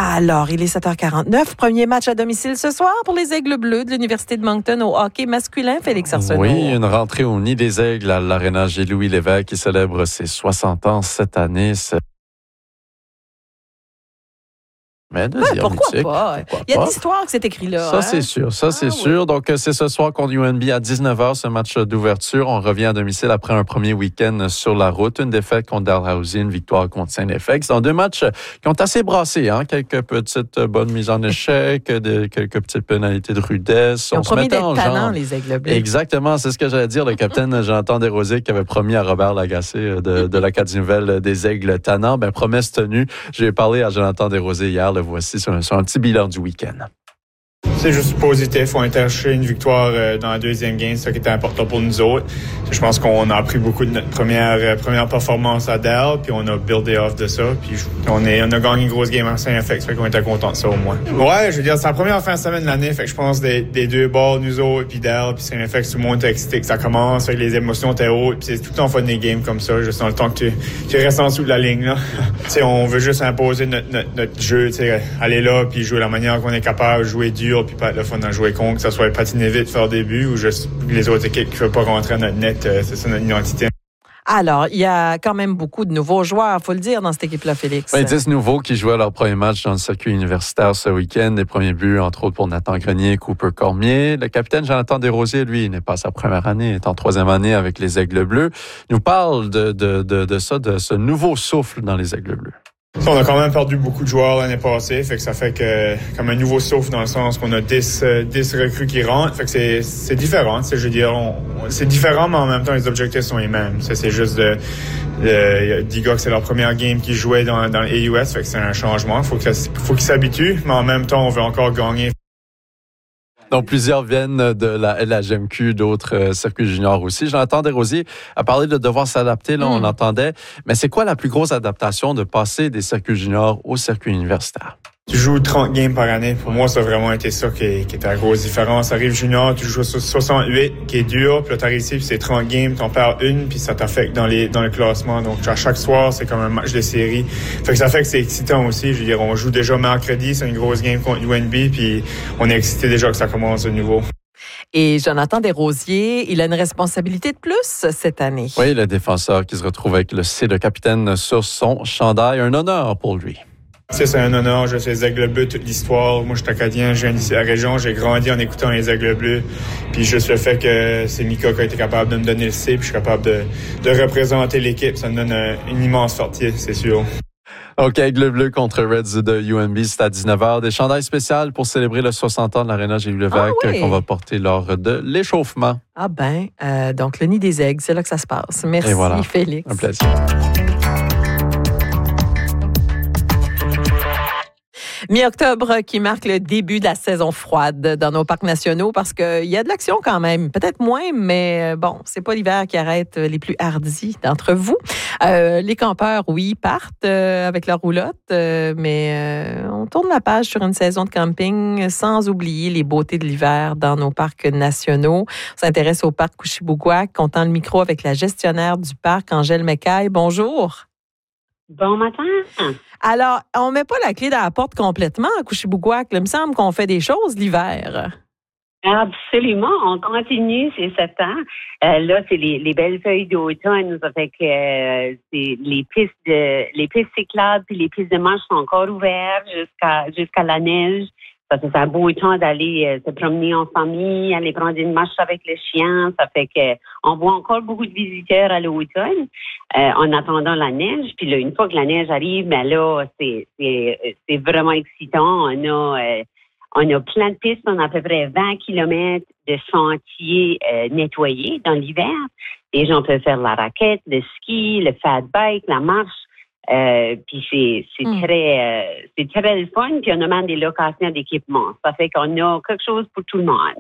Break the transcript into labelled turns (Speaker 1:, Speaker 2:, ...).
Speaker 1: Alors, il est 7h49. Premier match à domicile ce soir pour les Aigles Bleus de l'Université de Moncton au hockey masculin, Félix Arsenault.
Speaker 2: Oui, une rentrée au Nid des Aigles à l'Aréna Louis Lévesque qui célèbre ses 60 ans cette année. Mais
Speaker 1: pourquoi pas? Il y a de l'histoire que c'est écrit là.
Speaker 2: Ça, c'est sûr. C'est sûr. Donc, c'est ce soir contre UNB à 19h, ce match d'ouverture. On revient à domicile après un premier week-end sur la route. Une défaite contre Dalhousie, une victoire contre Saint-Effex. Dans deux matchs qui ont assez brassé. Quelques petites bonnes mises en échec, quelques petites pénalités de rudesse.
Speaker 1: Ils ont promis d'être tannants, les Aigles Bleus.
Speaker 2: Exactement. C'est ce que j'allais dire. Le capitaine Jonathan Desrosiers qui avait promis à Robert Lagacé de l'Acadie nouvelle des Aigles tannants. Promesse tenue. J'ai parlé à Jonathan Desrosiers hier. Le voici sur un petit bilan du week-end.
Speaker 3: C'est juste positif. On a cherché une victoire dans la deuxième game, c'est ça qui était important pour nous autres. Je pense qu'on a appris beaucoup de notre première performance à Dell, puis on a buildé off de ça. Puis on a gagné une grosse game à Saint-Effex, fait qu'on était content de ça au moins. Ouais, je veux dire, c'est la première fin de semaine de l'année, fait que je pense des deux bords, nous autres, puis Dell, puis Saint-Effex, tout le monde était excité que ça commence, fait que les émotions étaient hautes, puis c'est tout le temps fun des games comme ça, juste dans le temps que tu restes en dessous de la ligne, là. On veut juste imposer notre jeu, aller là, puis jouer la manière qu'on est capable, jouer dur, puis pas être le fun d'en jouer contre, que ce soit patiner vite, faire des buts, ou juste les autres équipes qui ne veulent pas rentrer à notre net, c'est ça notre identité.
Speaker 1: Alors, il y a quand même beaucoup de nouveaux joueurs, il faut le dire, dans cette équipe-là, Félix.
Speaker 2: 10 nouveaux qui jouaient leur premier match dans le circuit universitaire ce week-end. Les premiers buts, entre autres, pour Nathan Grenier, Cooper Cormier. Le capitaine Jonathan Desrosiers, lui, n'est pas sa première année, est en troisième année avec les Aigles Bleus. Il nous parle de ce nouveau souffle dans les Aigles Bleus.
Speaker 3: On a quand même perdu beaucoup de joueurs l'année passée, fait que ça fait que comme un nouveau souffle dans le sens qu'on a 10 recrues qui rentrent, fait que c'est différent, je veux dire, c'est différent mais en même temps les objectifs sont les mêmes. Ça, c'est juste il y a 10 gars que c'est leur première game qu'ils jouaient dans l'AUS, fait que c'est un changement, faut qu'ils s'habituent, mais en même temps on veut encore gagner.
Speaker 2: Donc, plusieurs viennent de la LHMQ, d'autres circuits juniors aussi. Jonathan Desrosiers a parlé de devoir s'adapter, là, on l'entendait. Mais c'est quoi la plus grosse adaptation de passer des circuits juniors au circuit universitaire?
Speaker 3: Tu joues 30 games par année. Pour moi, ça a vraiment été ça qui était la grosse différence. Arrive junior, tu joues 68, qui est dur, puis là, t'arrives ici, puis c'est 30 games, t'en perds une, puis ça t'affecte dans le classement. Donc, à chaque soir, c'est comme un match de série. Fait que ça fait que c'est excitant aussi. Je veux dire, on joue déjà mercredi, c'est une grosse game contre UNB, puis on est excité déjà que ça commence de nouveau.
Speaker 1: Et Jonathan Desrosiers, il a une responsabilité de plus cette année.
Speaker 2: Oui, le défenseur qui se retrouve avec le C de capitaine sur son chandail. Un honneur pour lui.
Speaker 3: C'est un honneur. Je suis les Aigles Bleus toute l'histoire. Moi, je suis acadien, je viens d'ici à la région. J'ai grandi en écoutant les Aigles Bleus. Puis juste le fait que c'est Mika qui a été capable de me donner le C, puis je suis capable de représenter l'équipe. Ça me donne une immense fierté, c'est sûr.
Speaker 2: OK, Aigles Bleus contre Reds de UNB, c'est à 19h. Des chandails spéciales pour célébrer le 60 ans de l'Aréna Louis Lévesque qu'on va porter lors de l'échauffement.
Speaker 1: Donc le Nid des Aigles, c'est là que ça se passe. Merci, voilà. Félix.
Speaker 2: Un plaisir.
Speaker 1: Mi-octobre qui marque le début de la saison froide dans nos parcs nationaux parce qu'il y a de l'action quand même. Peut-être moins, mais bon, c'est pas l'hiver qui arrête les plus hardis d'entre vous. Les campeurs, oui, partent avec leur roulotte, mais on tourne la page sur une saison de camping sans oublier les beautés de l'hiver dans nos parcs nationaux. On s'intéresse au parc Couchibouguac. On tend le micro avec la gestionnaire du parc, Angèle Mecaille. Bonjour.
Speaker 4: Bon matin.
Speaker 1: Alors, on met pas la clé dans la porte complètement à Couchibouguac. Il me semble qu'on fait des choses l'hiver.
Speaker 4: Absolument. On continue, c'est certain. Là, c'est les belles feuilles d'automne. Ça fait que c'est les pistes cyclables puis les pistes de marche sont encore ouvertes jusqu'à la neige. Ça fait un beau temps d'aller se promener en famille, aller prendre une marche avec le chien. Ça fait que on voit encore beaucoup de visiteurs à l'automne en attendant la neige. Puis là, une fois que la neige arrive, ben là, c'est vraiment excitant. On a plein de pistes. On a à peu près 20 kilomètres de sentiers nettoyés dans l'hiver. Les gens peuvent faire la raquette, le ski, le fat bike, la marche. Puis c'est très le fun, puis on a même des locations d'équipement. Ça fait qu'on a quelque chose pour tout le monde.